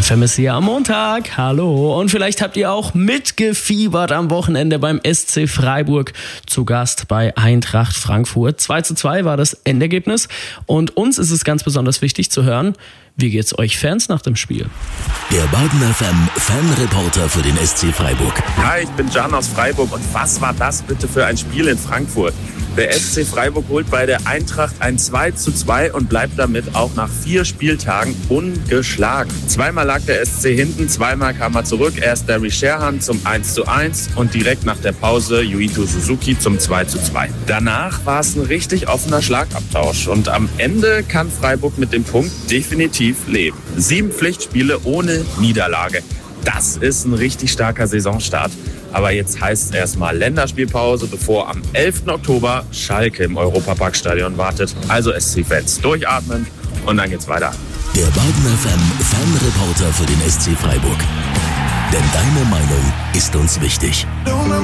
Deine FM ist hier am Montag. Hallo. Und vielleicht habt ihr auch mitgefiebert am Wochenende beim SC Freiburg. Zu Gast bei Eintracht Frankfurt. 2:2 war das Endergebnis. Und uns ist es ganz besonders wichtig zu hören, wie geht's euch Fans nach dem Spiel? Der Baden FM Fanreporter für den SC Freiburg. Hi, ich bin Can aus Freiburg und was war das bitte für ein Spiel in Frankfurt? Der SC Freiburg holt bei der Eintracht ein 2:2 und bleibt damit auch nach 4 Spieltagen ungeschlagen. Zweimal lag der SC hinten, zweimal kam er zurück. Erst Derry Sherhan zum 1:1 und direkt nach der Pause Yuito Suzuki zum 2:2. Danach war es ein richtig offener Schlagabtausch und am Ende kann Freiburg mit dem Punkt definitiv leben. 7 Pflichtspiele ohne Niederlage. Das ist ein richtig starker Saisonstart. Aber jetzt heißt es erstmal Länderspielpause, bevor am 11. Oktober Schalke im Europaparkstadion wartet. Also SC-Fans durchatmen und dann geht's weiter. Der Baden FM Fanreporter für den SC Freiburg. Denn deine Meinung ist uns wichtig.